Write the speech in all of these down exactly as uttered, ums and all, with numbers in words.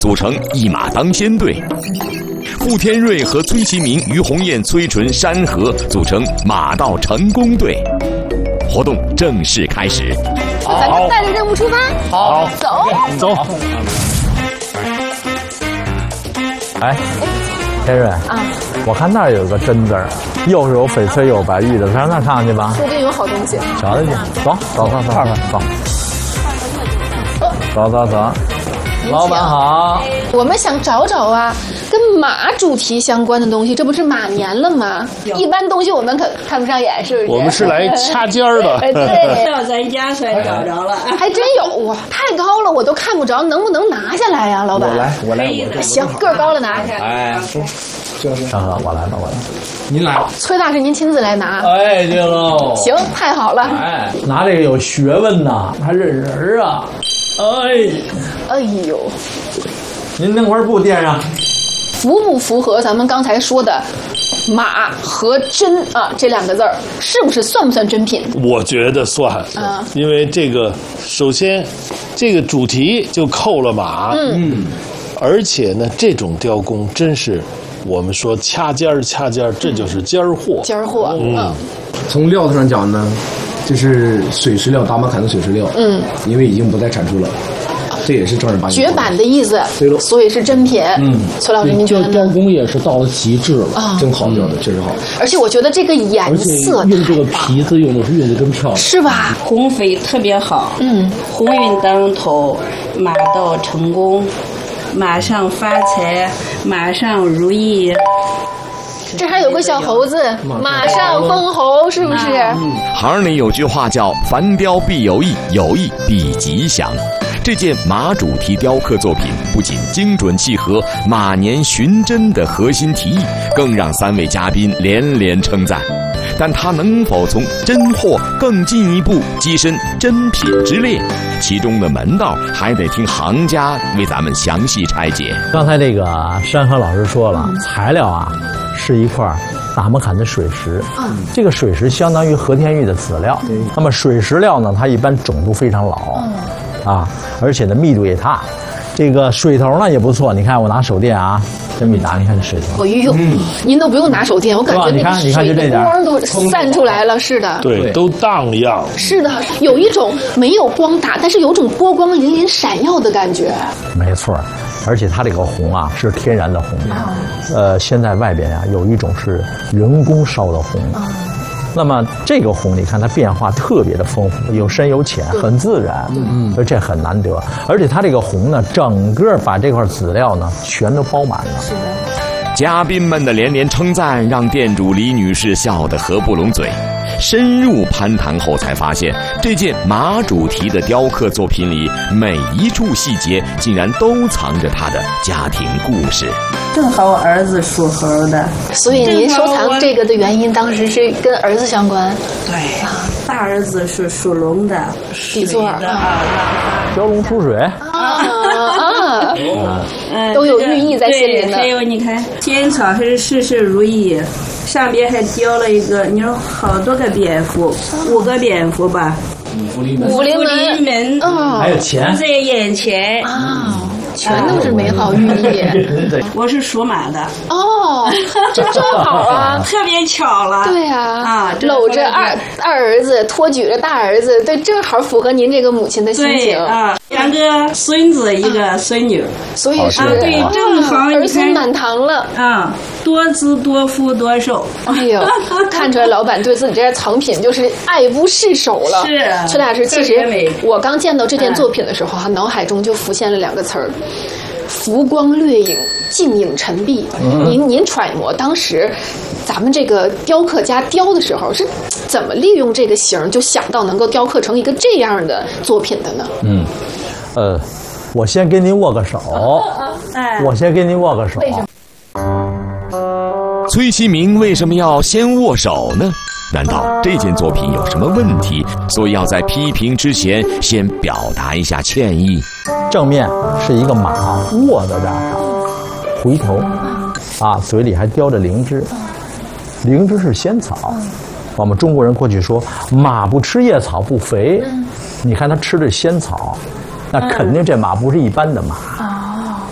组成一马当先队。傅天瑞和崔其明、于红艳、崔纯、山河组成马到成功队。活动正式开始。 咱们带着任务出发。 好， 走走。哎，天瑞啊，我看那儿有个真字儿，又是有翡翠又有白玉的，咱那看看去吧。 说不定有好东西。 瞧瞧去，走走走走，看看走。走走走，老板好。 我们想找找啊，跟马主题相关的东西，这不是马年了吗？一般东西我们可看不上眼，是不是？ 我们是来掐尖儿的。 对， 到咱家算找着了， 还真有哇，太高了，我都看不着，能不能拿下来呀，老板？ 我来，我来，我来。 行，个儿高了拿下。 哎，说，就是山河，我来吧，我来。 您来。 崔大师，您亲自来拿。 哎，对喽。 行，太好了。 哎，拿这个有学问呐，还认人啊。哎， 哎呦， 您那块布垫上， 符不符合咱们刚才说的“马”和“真”啊这两个字儿？是不是算不算真品？ 我觉得算， 啊， 因为这个首先，这个主题就扣了马， 嗯， 而且呢，这种雕工真是我们说掐尖儿掐尖儿，这就是尖儿货， 尖儿货，嗯， 从料子上讲呢，这是水石料，达玛坎的水石料，嗯，因为已经不再产出了。这也是正儿八经绝版的意思， 对喽， 所以是真品。嗯，崔老师，您觉得呢？ 雕工也是到了极致了啊， 真好，雕的确实好。 而且我觉得这个颜色用这个皮子用的是用的真漂亮， 是吧？ 红飞特别好， 嗯， 鸿运当头，马到成功，马上发财，马上如意。 这还有个小猴子，马上封侯，是不是？ 行里有句话叫“凡雕必有意，有意必吉祥”。这件马主题雕刻作品不仅精准契合马年寻真的核心题意，更让三位嘉宾连连称赞。但它能否从真货更进一步跻身真品之列，其中的门道还得听行家为咱们详细拆解。 刚才这个山河老师说了，材料啊是一块达摩坎的水石，嗯，这个水石相当于和田玉的籽料。那么水石料呢，它一般种度非常老，嗯，啊，而且呢密度也大。这个水头呢也不错，你看我拿手电啊，这么一拿，你看这水头。 哎呦，嗯，您都不用拿手电，我感觉你看，你看就这点光都散出来了，是的。 对，都荡漾。 是的，有一种没有光打，但是有种波光粼粼、闪耀的感觉。 没错。而且它这个红啊是天然的红，呃，现在外边啊有一种是人工烧的红，那么这个红你看它变化特别的丰富，有深有浅，很自然，嗯，所以这很难得。而且它这个红呢，整个把这块籽料呢全都包满了。 是的。 嘉宾们的连连称赞让店主李女士笑得合不拢嘴。深入攀谈后才发现，这件马主题的雕刻作品里，每一处细节竟然都藏着她的家庭故事。 正好我儿子属猴的， 所以您收藏这个的原因，当时是跟儿子相关。 对，大儿子是属龙的， 底座的啊， 蛟龙出水啊啊， 嗯， 都有寓意在心里呢。 还有你看，仙草还是事事如意。上边还雕了一个，你说好多个蝙蝠，五个蝙蝠吧， 武林门， 门， 嗯， 还有钱在眼前啊，全都是美好寓意。 我是属马的， 哦，这正好啊， 特别巧了。 对啊， 啊， 搂着二二儿子，托举着大儿子，对，正好符合您这个母亲的心情啊。两个孙子，一个孙女， 所以是对，正好儿孙满堂了啊，多姿多福多寿。 哎呦，看出来老板对自己这件藏品就是爱不释手了。 是， 崔大师，其实我刚见到这件作品的时候，哈，脑海中就浮现了两个词儿。浮光掠影，近影沉璧。嗯、您您揣摩当时咱们这个雕刻家雕的时候是怎么利用这个形，就想到能够雕刻成一个这样的作品的呢？ 嗯，呃，我先跟您握个手，哎、我先跟您握个手。 崔其明为什么要先握手呢？难道这件作品有什么问题，所以要在批评之前先表达一下歉意？ 正面是一个马卧在这儿，回头，啊，嘴里还叼着灵芝，灵芝是仙草。我们中国人过去说马不吃叶草不肥，你看它吃的仙草，那肯定这马不是一般的马。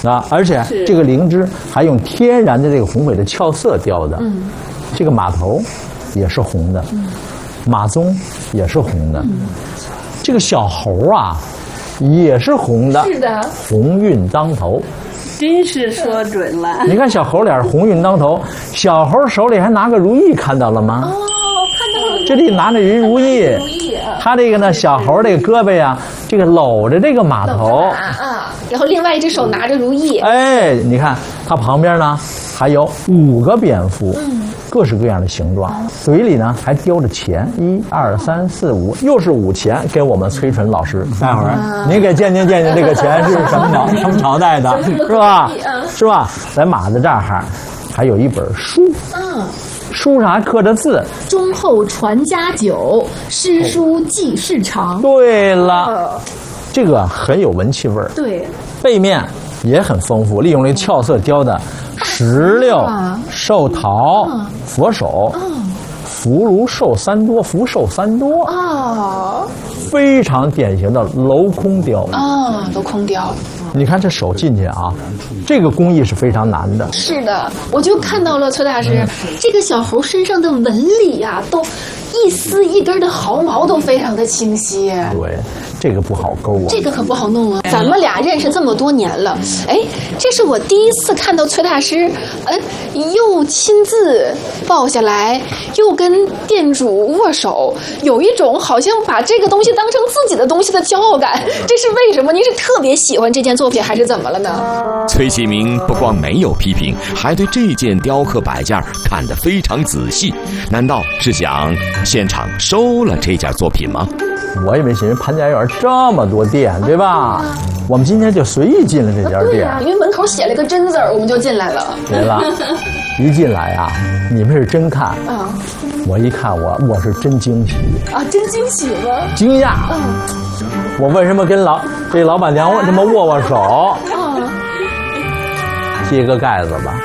啊，而且这个灵芝还用天然的这个红榧的俏色雕的，嗯，这个马头也是红的，嗯，马鬃也是红的，嗯，这个小猴啊也是红的， 是的， 鸿运当头。 真是说准了。 你看小猴脸鸿运当头，小猴手里还拿个如意，看到了吗？ 哦，看到了。 这里拿着一如意， 如意啊。 他这个呢，小猴这个胳膊呀，这个搂着这个马头啊，然后另外一只手拿着如意。 哎，你看它旁边呢还有五个蝙蝠，嗯，各式各样的形状，嘴里呢还叼着钱，一二三四五，又是五钱，给我们崔纯老师。待会儿您给鉴定鉴定这个钱是什么朝什么朝代的，是吧？是吧？在马的这儿还有一本书，嗯。书上还刻着字： 忠厚传家久，诗书继世长。 对了，这个很有文气味儿。 对， 背面也很丰富，利用这俏色雕的石榴、寿桃、佛手、福禄寿三多、福寿三多啊，非常典型的镂空雕啊，镂空雕。 你看这手进去啊，这个工艺是非常难的。 是的，我就看到了崔大师，嗯、这个小猴身上的纹理呀、啊，都一丝一根的毫毛都非常的清晰。 对，这个不好勾啊。 这个可不好弄啊。咱们俩认识这么多年了，哎，这是我第一次看到崔大师，哎，又亲自抱下来，又跟店主握手，有一种好像把这个东西当成自己的东西的骄傲感。这是为什么？您是特别喜欢这件作品，还是怎么了呢？ 崔启明不光没有批评，还对这件雕刻摆件看得非常仔细。难道是想现场收了这件作品吗？ 我也没寻思潘家园这么多店，对吧？我们今天就随意进了这家店， 对啊，因为门口写了个真字儿，我们就进来了。 对了，一进来啊，你们是真看啊，我一看我我是真惊喜啊，真惊喜吗？ 惊讶。嗯，我为什么跟老这老板娘这么握握手？啊，揭个盖子吧。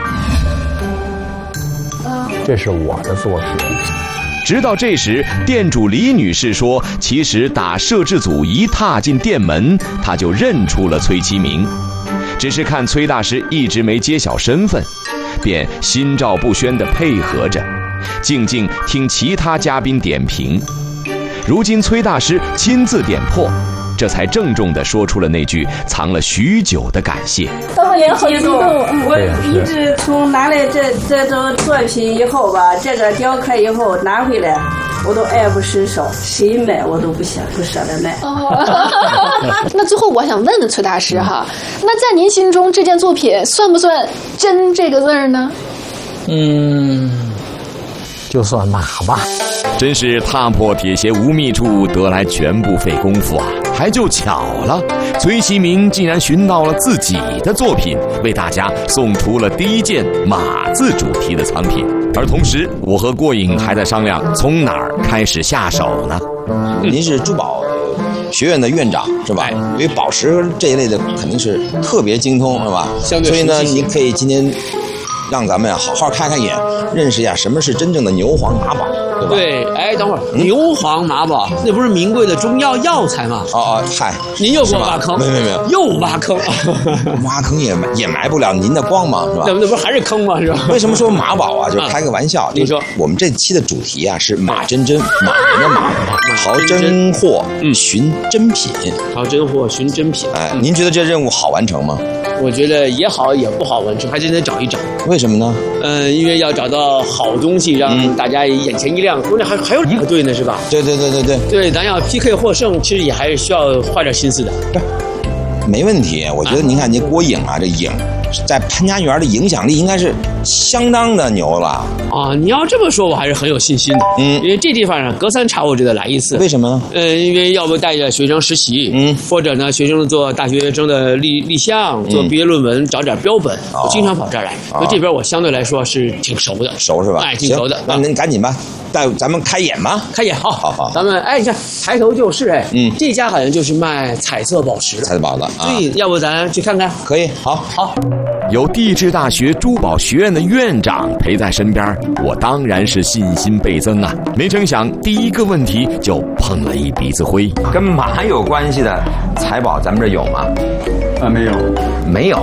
啊，这是我的作品。 直到这时，店主李女士说，其实打摄制组一踏进店门，她就认出了崔启明，只是看崔大师一直没揭晓身份，便心照不宣地配合着，静静听其他嘉宾点评。如今崔大师亲自点破，这才郑重地说出了那句藏了许久的感谢。 我也好激动，我一直从拿来这这种作品以后吧，这个雕刻以后拿回来，我都爱不释手，谁买我都不想不舍得卖。哦、 那最后我想问问崔大师哈，那在您心中这件作品算不算真这个字儿呢？ 嗯，就算马吧。 真是踏破铁鞋无觅处，得来全不费功夫啊！还就巧了，崔启明竟然寻到了自己的作品，为大家送出了第一件马字主题的藏品。而同时，我和过瘾还在商量从哪儿开始下手呢？ 您是珠宝学院的院长是吧？因为宝石这一类的肯定是特别精通是吧？相对所以呢，您可以今天让咱们好好看看眼，认识一下什么是真正的牛黄马宝。 对，哎，等会儿，牛黄马宝那不是名贵的中药药材吗？ 哦哦，嗨， 您又给我挖坑？ 没没没有， 又挖坑， 挖坑也也埋不了您的光芒，是吧？ 那不那不还是坑吗？是吧？ 为什么说马宝啊？就开个玩笑。 您说， 我们这期的主题啊是马真真，马人的马，淘真货，寻真品， 淘真货，寻真品。 哎，您觉得这任务好完成吗？ 我觉得也好也不好完成，还真得找一找。 为什么呢？ 嗯，因为要找到好东西，让大家眼前一亮。关键还还有一个队呢，是吧？ 对对对对对。 对，咱要 P K 获胜，其实也还是需要花点心思的。 没问题，我觉得您看您郭颖啊，这颖在潘家园的影响力应该是相当的牛了啊！你要这么说，我还是很有信心的。嗯，因为这地方呢，隔三差五就得来一次。 为什么呢？ 呃，因为要不带着学生实习，嗯，或者呢，学生做大学生的立立项，做毕业论文，找点标本，我经常跑这儿来。所以这边我相对来说是挺熟的， 熟是吧？ 哎，挺熟的。 那您赶紧吧，带咱们开眼吧， 开眼。好，好，好。咱们哎，你看抬头就是，哎，嗯，这家好像就是卖彩色宝石的， 彩色宝的。 对，要不咱去看看？ 可以，好， 好。 有地质大学珠宝学院的院长陪在身边，我当然是信心倍增啊！没成想第一个问题就碰了一鼻子灰。 跟马有关系的财宝咱们这有吗？ 啊，没有， 没有。